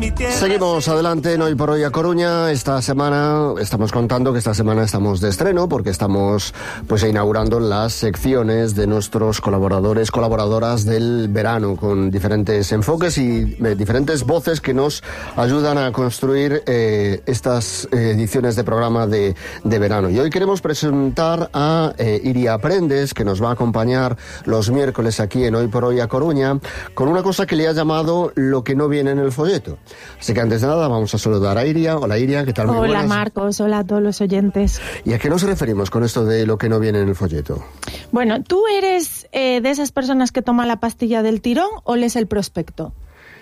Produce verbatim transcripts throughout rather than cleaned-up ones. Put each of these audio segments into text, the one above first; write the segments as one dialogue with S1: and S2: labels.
S1: Seguimos adelante en Hoy por Hoy a Coruña. Esta semana estamos contando que esta semana estamos de estreno porque estamos pues inaugurando las secciones de nuestros colaboradores, colaboradoras del verano, con diferentes enfoques y eh, diferentes voces que nos ayudan a construir eh, estas eh, ediciones de programa de, de verano. Y hoy queremos presentar a eh, Iria Prendes, que nos va a acompañar los miércoles aquí en Hoy por Hoy a Coruña, con una cosa que le ha llamado lo que no viene en el folleto. Así que antes de nada vamos a saludar a Iria. Hola Iria, ¿qué tal? Muy
S2: hola
S1: buenas.
S2: Marcos, hola a todos los oyentes.
S1: ¿Y a qué nos referimos con esto de lo que no viene en el folleto?
S2: Bueno, ¿tú eres eh, de esas personas que toma la pastilla del tirón o lees el prospecto?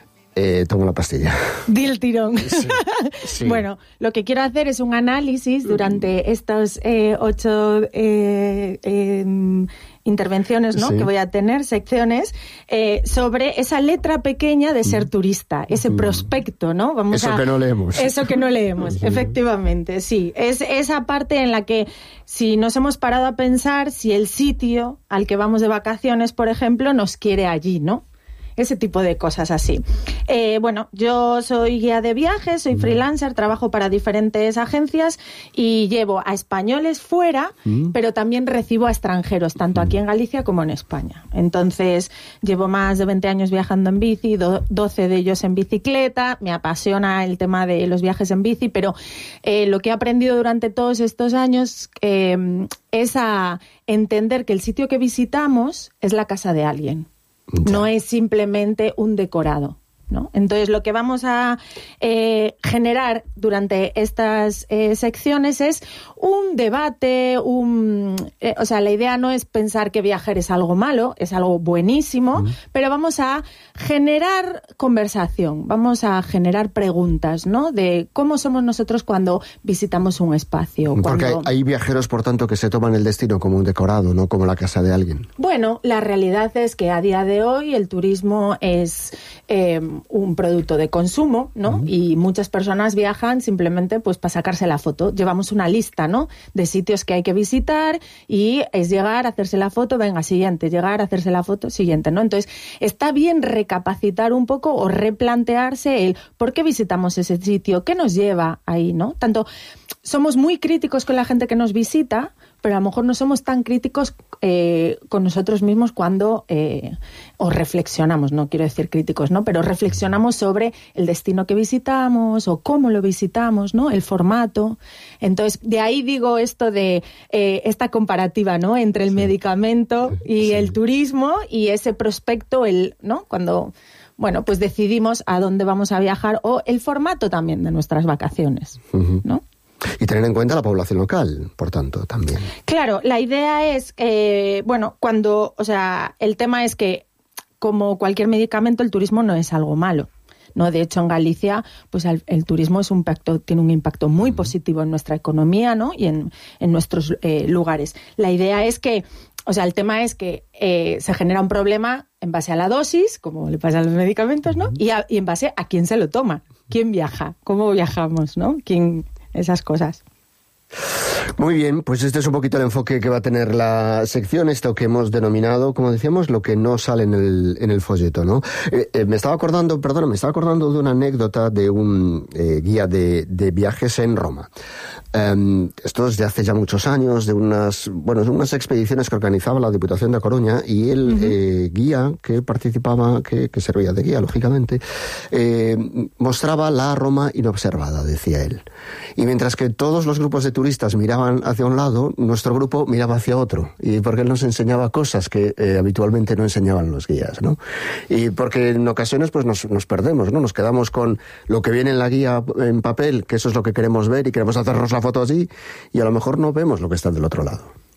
S1: Eh, tomo la pastilla.
S2: Di el tirón.
S1: Sí, sí.
S2: Bueno, lo que quiero hacer es un análisis durante estos eh, ocho eh, eh, intervenciones, ¿no? Sí. Que voy a tener, secciones, eh, sobre esa letra pequeña de ser turista, ese prospecto, ¿no? Vamos
S1: eso
S2: a,
S1: que no leemos.
S2: Eso que no leemos, sí. Efectivamente, sí. Es esa parte en la que si nos hemos parado a pensar si el sitio al que vamos de vacaciones, por ejemplo, nos quiere allí, ¿no? Ese tipo de cosas así. Eh, bueno, yo soy guía de viajes, soy freelancer, trabajo para diferentes agencias y llevo a españoles fuera, mm. pero también recibo a extranjeros, tanto aquí en Galicia como en España. Entonces, llevo más de veinte años viajando en bici, do, doce de ellos en bicicleta, me apasiona el tema de los viajes en bici, pero eh, lo que he aprendido durante todos estos años eh, es a entender que el sitio que visitamos es la casa de alguien. Ya. No es simplemente un decorado, ¿no? Entonces, lo que vamos a eh, generar durante estas eh, secciones es un debate, un, eh, o sea, la idea no es pensar que viajar es algo malo, es algo buenísimo, uh-huh. pero vamos a generar conversación, vamos a generar preguntas, ¿no? De cómo somos nosotros cuando visitamos un espacio.
S1: Porque
S2: cuando...
S1: hay, hay viajeros, por tanto, que se toman el destino como un decorado, no como la casa de alguien.
S2: Bueno, la realidad es que a día de hoy el turismo es eh, un producto de consumo, ¿no? Uh-huh. Y muchas personas viajan simplemente pues para sacarse la foto. Llevamos una lista, ¿no? De sitios que hay que visitar y es llegar, hacerse la foto, venga, siguiente, llegar, hacerse la foto, siguiente, ¿no? Entonces, está bien recapacitar un poco o replantearse el por qué visitamos ese sitio, qué nos lleva ahí, ¿no? Tanto somos muy críticos con la gente que nos visita, pero a lo mejor no somos tan críticos eh, con nosotros mismos cuando eh, o reflexionamos, no quiero decir críticos, ¿no? Pero reflexionamos sobre el destino que visitamos o cómo lo visitamos, ¿no? El formato. Entonces, de ahí digo esto de eh, esta comparativa, ¿no? Entre el sí. medicamento y sí. el turismo y ese prospecto, el, ¿no? Cuando, bueno, pues decidimos a dónde vamos a viajar o el formato también de nuestras vacaciones, uh-huh. ¿no?
S1: Y tener en cuenta la población local, por tanto, también.
S2: Claro, la idea es, eh, bueno, cuando, o sea, el tema es que, como cualquier medicamento, el turismo no es algo malo, ¿no? De hecho, en Galicia, pues el, el turismo es un impacto, tiene un impacto muy positivo en nuestra economía, ¿no? Y en, en nuestros eh, lugares. La idea es que, o sea, el tema es que eh, se genera un problema en base a la dosis, como le pasa a los medicamentos, ¿no? Y, a, y en base a quién se lo toma, quién viaja, cómo viajamos, ¿no? Quién... esas cosas.
S1: Muy bien, pues este es un poquito el enfoque que va a tener la sección, esto que hemos denominado, como decíamos, lo que no sale en el, en el folleto, ¿no? Eh, eh, me estaba acordando, perdona, me estaba acordando de una anécdota de un eh, guía de, de viajes en Roma. Um, esto es de hace ya muchos años, de unas, bueno, de unas expediciones que organizaba la Diputación de A Coruña, y el uh-huh. eh, guía que participaba, que, que servía de guía, lógicamente, eh, mostraba la Roma inobservada, decía él. Y mientras que todos los grupos de turistas miraban hacia un lado, nuestro grupo miraba hacia otro, y porque él nos enseñaba cosas que eh, habitualmente no enseñaban los guías, ¿no? Y porque en ocasiones pues nos, nos perdemos, ¿no? Nos quedamos con lo que viene en la guía en papel, que eso es lo que queremos ver y queremos hacernos la foto allí, y a lo mejor no vemos lo que está del otro lado.